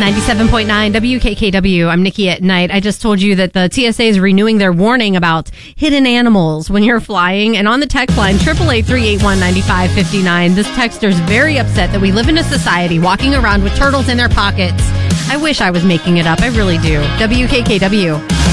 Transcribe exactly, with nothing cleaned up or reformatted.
ninety-seven point nine W K K W. I'm Nikki at Night. I just told you that the T S A is renewing their warning about hidden animals when you're flying. And on the text line, eight eight eight, three eight one, nine five five nine, this texter's very upset that we live in a society walking around with turtles in their pockets. I wish I was making it up. I really do. W K K W.